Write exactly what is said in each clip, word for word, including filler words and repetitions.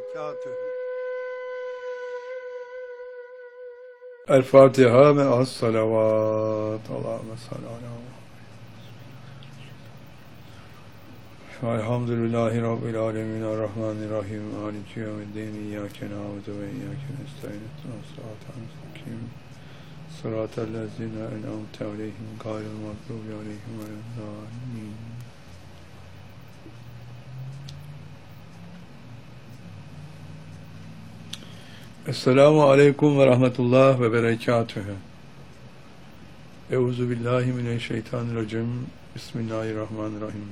berekatühü. El Fatiha ve as salavat. Allahümme salli ala Elhamdülillahi Rabbil alemin. Errahmanirrahim. Maliki yevmiddin. İyyâke na'budu ve iyyâke nestaîn. Sıratal müstakim. Sıratal lezîne en'amte aleyhim gâyril mağdûbi aleyhim veleddâllîn. Esselamu aleyküm ve rahmetullah ve berekatühü. Euzu billahi mineşşeytanirracim. Bismillahirrahmanirrahim.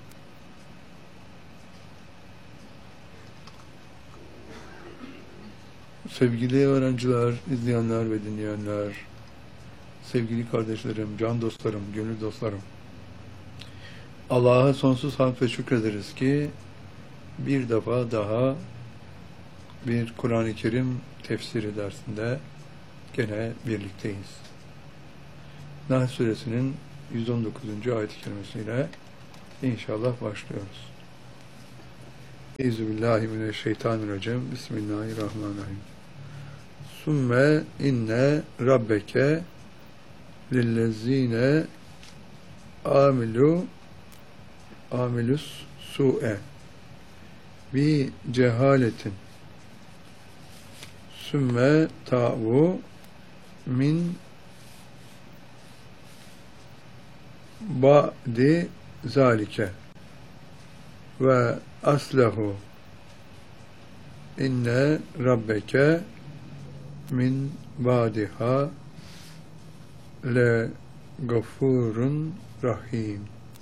Sevgili öğrenciler, izleyenler ve dinleyenler, sevgili kardeşlerim, can dostlarım, gönül dostlarım, Allah'a sonsuz hamd ve şükrederiz ki bir defa daha bir Kur'an-ı Kerim tefsiri dersinde gene birlikteyiz. Nahl Suresinin yüz on dokuzuncu ayet-i kerimesiyle inşallah başlıyoruz. Euzubillahimineşşeytanirracim. Bismillahirrahmanirrahim. Sümme inne rabbeke lillezine amilu amilus su'e bi cehaletin sümme ta'u min ba'di zalike ve aslahu inne rabbeke min ba'diha le gafurun rahim.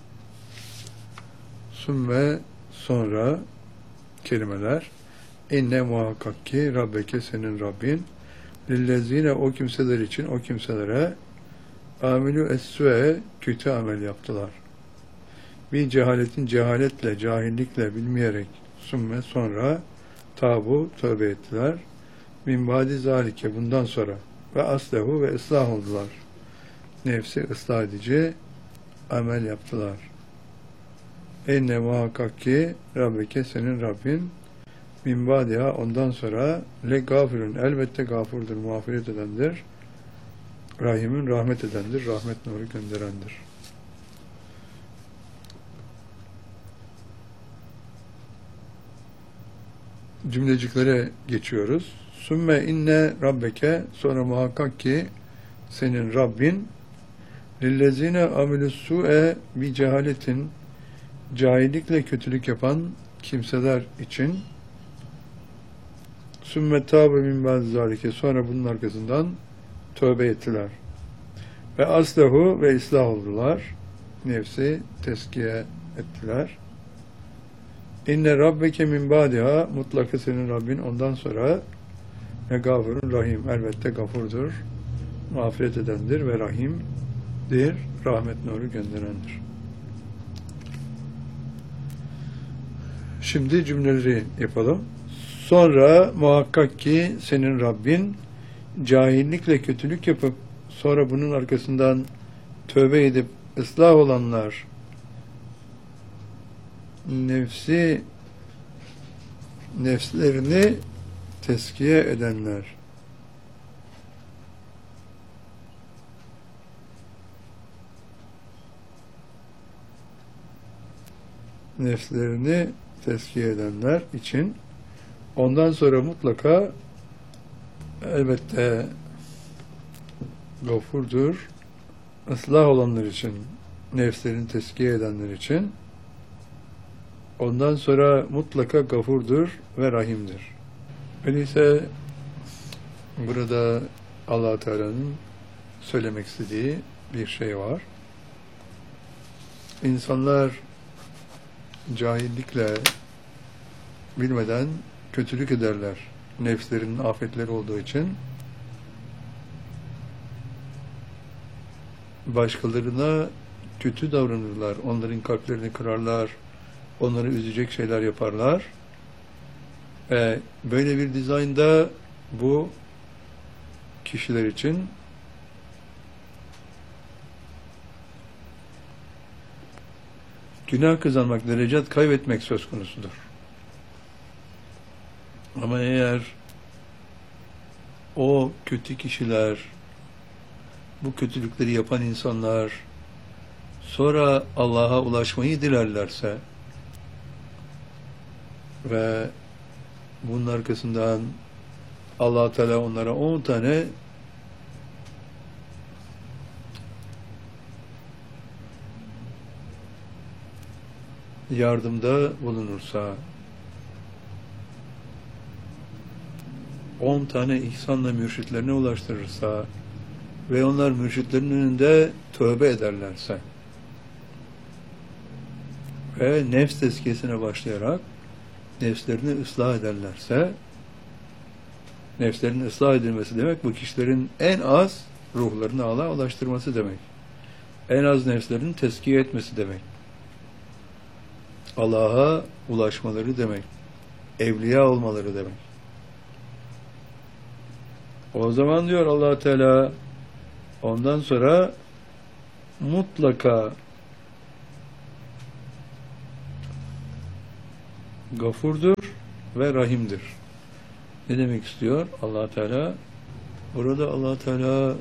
Sümme sonra kelimeler inne muhakkak ki rabbeke senin Rabbin lillezine o kimseler için o kimselere amilü es-su'e kötü amel yaptılar. Bir cehaletin cehaletle, cahillikle, bilmeyerek sümme sonra tabu tövbe ettiler. Min badi zalike bundan sonra ve aslehu ve ıslah oldular. Nefsi ıslah edici amel yaptılar. Enne muhakkak ki rabbeke senin Rabbin min badiha ondan sonra le gafirun elbette gafurdur, mağfiret edendir. Rahimin rahmet edendir, rahmet nuru gönderendir. Cümleciklere geçiyoruz. Sümme inne rabbeke sonra muhakkak ki senin Rabbin lillezine amilus su'e bi cehaletin cahillikle kötülük yapan kimseler için sümme tâbe min ba'di zâlike sonra bunun arkasından tövbe ettiler. Ve aslehu ve ıslah oldular. Nefsi teskiye ettiler. İnne rabbeke min ba'diha mutlaka senin Rabbin ondan sonra ve gafurun rahim elbette gafurdur, mağfiret edendir ve rahimdir, rahmet nuru gönderendir. Şimdi cümleleri yapalım. Sonra muhakkak ki senin Rabbin cahillikle kötülük yapıp sonra bunun arkasından tövbe edip ıslah olanlar, nefsi nefslerini teskiye edenler, nefslerini teskiye edenler için ondan sonra mutlaka elbette gafurdur, ıslah olanlar için, nefslerini teskiye edenler için ondan sonra mutlaka gafurdur ve rahimdir. Öyleyse burada Allah Teala'nın söylemek istediği bir şey var. İnsanlar cahillikle bilmeden kötülük ederler. Nefslerinin afetleri olduğu için başkalarına kötü davranırlar. Onların kalplerini kırarlar. Onları üzecek şeyler yaparlar. Ve böyle bir dizaynda bu kişiler için günah kazanmak, derecat kaybetmek söz konusudur. Ama eğer o kötü kişiler, bu kötülükleri yapan insanlar sonra Allah'a ulaşmayı dilerlerse ve bunun arkasından Allah Teala onlara on tane yardımda bulunursa, on tane ihsanla mürşitlerine ulaştırırsa ve onlar mürşitlerin önünde tövbe ederlerse ve nefs tezkiyesine başlayarak nefslerini ıslah ederlerse, nefslerinin ıslah edilmesi demek, bu kişilerin en az ruhlarını Allah'a ulaştırması demek. En az nefslerini tezkiye etmesi demek. Allah'a ulaşmaları demek. Evliya olmaları demek. O zaman diyor Allah Teala, ondan sonra mutlaka gafurdur ve rahimdir. Ne demek istiyor Allah Teala? Burada Allah Teala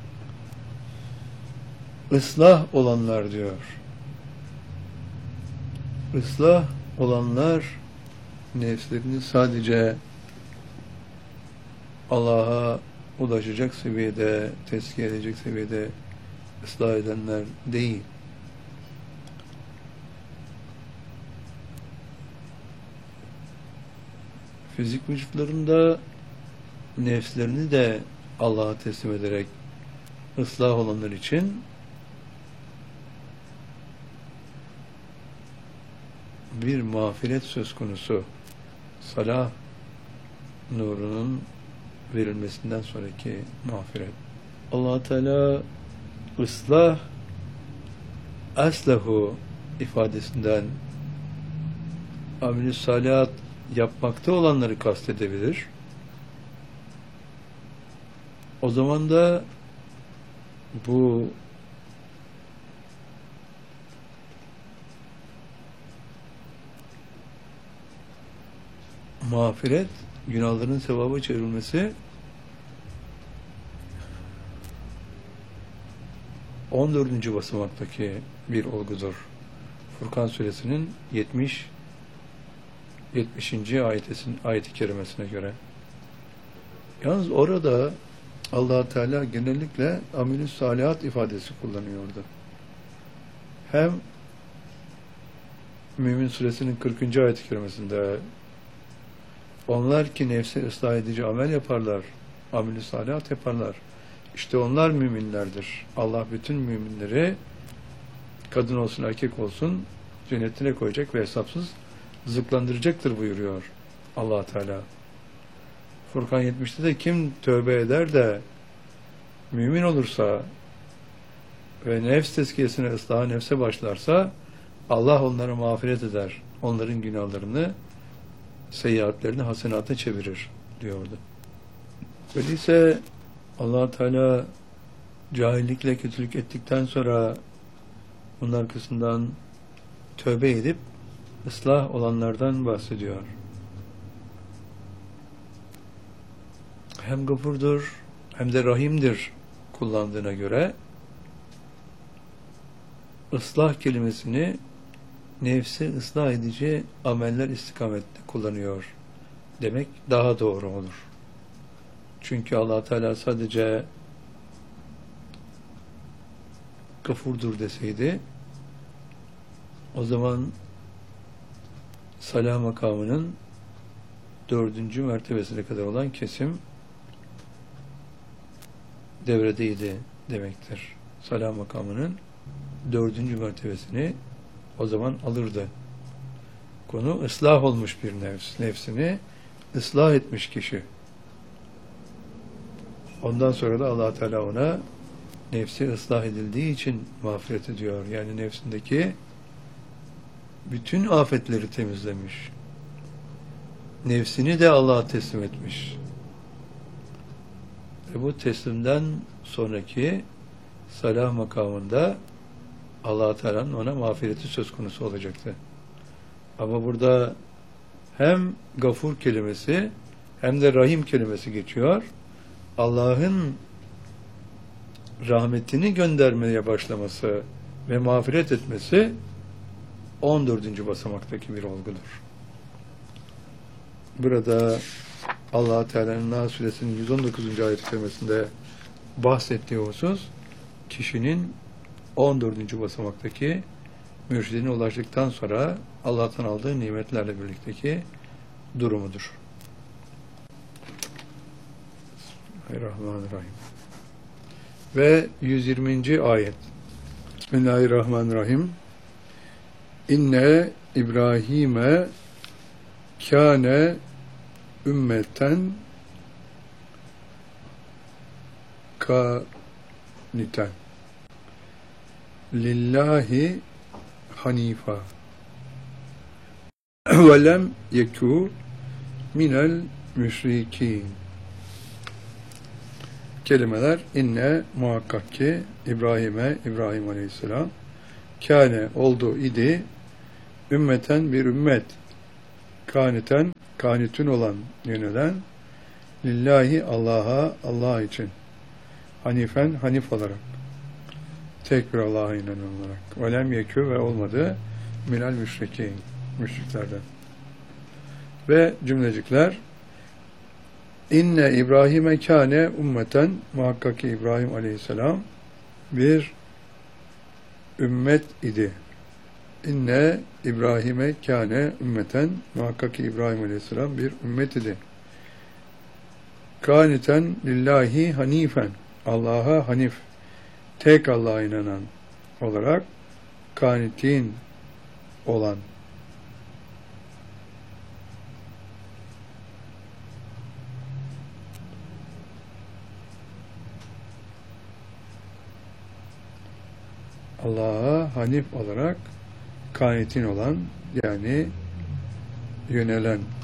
ıslah olanlar diyor. Islah olanlar nefslerini sadece Allah'a ulaşacak seviyede, tezkiye edecek seviyede ıslah edenler değil. Fizik vücutlarında nefslerini de Allah'a teslim ederek ıslah olanlar için bir mağfiret söz konusu. Salah nurunun verilmesinden sonraki mağfiret. Allah Teala ıslah aslahu ifadesinden amel-i salihat yapmakta olanları kastedebilir. O zaman da bu mağfiret, günahların sevaba çevrilmesi on dördüncü basamaktaki bir olgudur. Furkan suresinin yetmiş yetmişinci ayetin ayet-i kerimesine göre. Yalnız orada Allah Teala genellikle amel-i salihat ifadesi kullanıyordu. Hem Mümin suresinin kırkıncı ayet-i kerimesinde onlar ki nefsi ıslah edici amel yaparlar, amel-i salihat yaparlar. İşte onlar müminlerdir. Allah bütün müminleri kadın olsun erkek olsun cennetine koyacak ve hesapsız rızıklandıracaktır buyuruyor Allah Teala. Furkan yetmişte de kim tövbe eder de mümin olursa ve nefs tezkiyesine, ıslaha nefse başlarsa Allah onlara mağfiret eder. Onların günahlarını, seyyiatlerini hasenata çevirir diyordu. Öyleyse Allah Teala cahillikle kötülük ettikten sonra bunun arkasından tövbe edip ıslah olanlardan bahsediyor. Hem gafurdur hem de rahimdir kullandığına göre ıslah kelimesini nefsi ıslah edici ameller istikametinde kullanıyor demek daha doğru olur. Çünkü Allah Teala sadece gafurdur deseydi o zaman salah makamının dördüncü mertebesine kadar olan kesim devredeydi demektir. Salah makamının dördüncü mertebesini o zaman alırdı. Konu ıslah olmuş bir nefs. Nefsini ıslah etmiş kişi. Ondan sonra da Allah Teala ona nefsi ıslah edildiği için mağfiret ediyor. Yani nefsindeki bütün afetleri temizlemiş. Nefsini de Allah'a teslim etmiş. Ve bu teslimden sonraki salah makamında Allah Teala'nın ona mağfireti söz konusu olacaktı. Ama burada hem gafur kelimesi hem de rahim kelimesi geçiyor. Allah'ın rahmetini göndermeye başlaması ve mağfiret etmesi on dördüncü basamaktaki bir olgudur. Burada Allah Teala'nın Nahl Suresinin yüz on dokuzuncu ayet-i kerimesinde bahsettiği husus, kişinin on dördüncü basamaktaki mürşidine ulaştıktan sonra Allah'tan aldığı nimetlerle birlikteki durumudur. Bismillahirrahmanirrahim. Ve yüz yirminci ayet. Bismillahirrahmanirrahim. İnne İbrahim'e kâne ümmeten kâniten lillahi hanifa ve lem yekû minel müşrikîn. Kelimeler inne muhakkak ki İbrahim'e İbrahim Aleyhisselam kâne oldu idi ümmeten bir ümmet kaniten kanitün olan yönelen lillahi Allah'a Allah için hanifen hanif olarak tek bir Allah'a inanan olarak ve lem yekû ve olmadı minel müşrikîn müşriklerden. Ve cümlecikler İnne İbrahim'e kâne ümmeten muhakkak ki İbrahim Aleyhisselam bir ümmet idi. İnne İbrahim'e kâne ümmeten muhakkak ki İbrahim Aleyhisselam bir ümmet idi. Kâniten lillahi hanifen Allah'a hanif tek Allah'a inanan olarak kânitin olan Allah'a hanif olarak kânitin olan yani yönelen